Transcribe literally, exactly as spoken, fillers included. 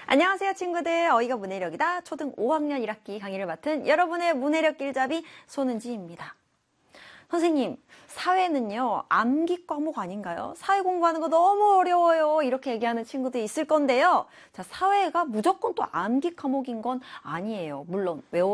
안녕하세요 친구들, 어이가 문해력이다 초등 오 학년 일 학기 강의를 맡은 여러분의 문해력 길잡이 손은지입니다. 선생님, 사회는요 암기 과목 아닌가요? 사회 공부하는 거 너무 어려워요 이렇게 얘기하는 친구도 있을 건데요. 자, 사회가 무조건 또 암기 과목인 건 아니에요. 물론 외워